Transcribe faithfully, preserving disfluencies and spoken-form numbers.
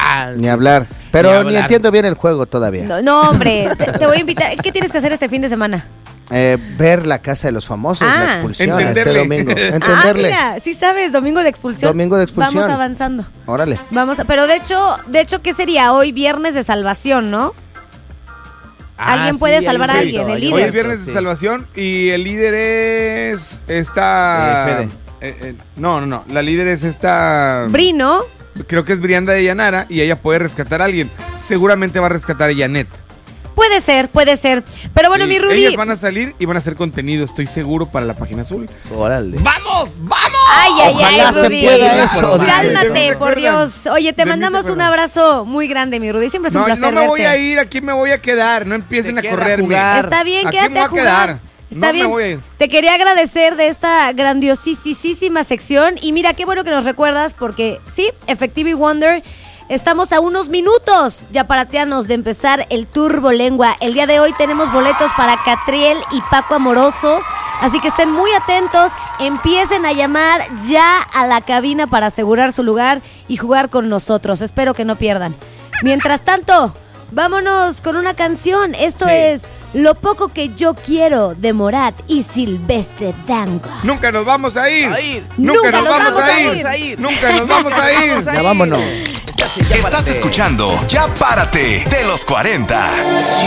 Ah, Ni hablar. Pero Ni ni, hablar. entiendo bien el juego todavía. No, no, hombre, te, te voy a invitar. ¿Qué tienes que hacer este fin de semana? Eh, ver La Casa de los Famosos, Ah. la expulsión Entenderle. este domingo. Ah, Entenderle. mira, sí sabes, domingo de expulsión. Domingo de expulsión. Vamos avanzando. Órale. Vamos, a- pero de hecho, de hecho, ¿qué sería hoy? Viernes de salvación, ¿no? Ah, Alguien sí, puede hay salvar un a rito, alguien, el hay un líder. Hoy es rito, viernes de sí. salvación y el líder es esta... Eh, Fede. eh, eh, no, no, no. La líder es esta... Brino. Creo que es Brianda de Llanara y ella puede rescatar a alguien. Seguramente va a rescatar a Janet. Puede ser, puede ser. Pero bueno, Y mi Rudy. ellas van a salir y van a hacer contenido, estoy seguro, para la página azul. Órale. ¡Vamos! ¡Vamos! Ay, ay, Ojalá ay, se Rudy. pueda eso, dice. Cálmate, ¿De mí se por acuerdan? Dios. Oye, te ¿De mí se mandamos un acuerdan? abrazo muy grande, mi Rudy. Siempre es un No, placer no me voy verte. a ir, aquí me voy a quedar. No empiecen Te a queda correrme. jugar. Está bien, Aquí quédate me voy a a jugar. quedar. Está No me bien. voy a ir. Te quería agradecer de esta grandiosísima sección. Y mira, qué bueno que nos recuerdas porque sí, Efectivo y Wonder, estamos a unos minutos ya parateanos de empezar el Turbo Lengua. El día de hoy tenemos boletos para Catriel y Paco Amoroso. Así que estén muy atentos, empiecen a llamar ya a la cabina para asegurar su lugar y jugar con nosotros. Espero que no pierdan. Mientras tanto, vámonos con una canción. Esto Sí. es Lo poco que yo quiero de Morat y Silvestre Dango. Nunca nos vamos a ir. A ir. Nunca, nos vamos, a, ir. a ir. Nunca nos vamos a ir. Vamos a Ya ir. vámonos. Estás en Ya Estás Párate. escuchando Ya Párate de los cuarenta.